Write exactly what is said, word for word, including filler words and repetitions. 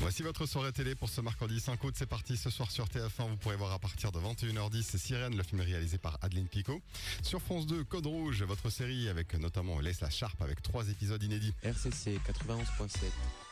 Voici votre soirée télé pour ce mercredi cinq août. C'est parti ce soir sur T F un. Vous pourrez voir à partir de vingt et une heures dix Sirène, le film réalisé par Adeline Picot. Sur France deux, Code Rouge, votre série avec notamment Lesla Sharp avec trois épisodes inédits. R C C quatre-vingt-onze point sept.